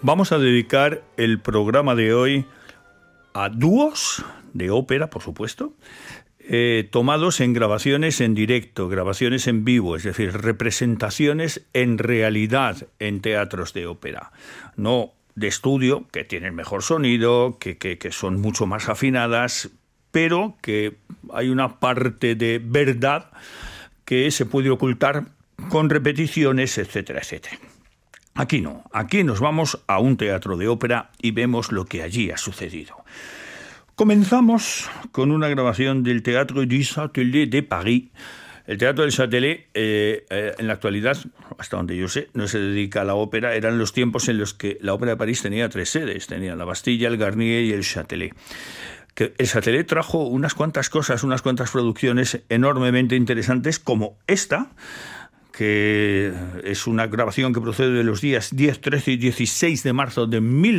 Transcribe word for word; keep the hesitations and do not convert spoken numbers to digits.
Vamos a dedicar el programa de hoy a dúos de ópera, por supuesto, eh, tomados en grabaciones en directo, grabaciones en vivo, es decir, representaciones en realidad en teatros de ópera, no de estudio, que tienen mejor sonido, que, que, que son mucho más afinadas, pero que hay una parte de verdad que se puede ocultar con repeticiones, etcétera, etcétera. Aquí no, aquí nos vamos a un teatro de ópera y vemos lo que allí ha sucedido. Comenzamos con una grabación del Teatro du Châtelet de París. El Teatro del Châtelet, eh, eh, en la actualidad, hasta donde yo sé, no se dedica a la ópera. Eran los tiempos en los que la Ópera de París tenía tres sedes. Tenía la Bastilla, el Garnier y el Châtelet. Que el Châtelet trajo unas cuantas cosas, unas cuantas producciones enormemente interesantes, como esta, que es una grabación que procede de los días diez, trece y dieciséis de marzo de mil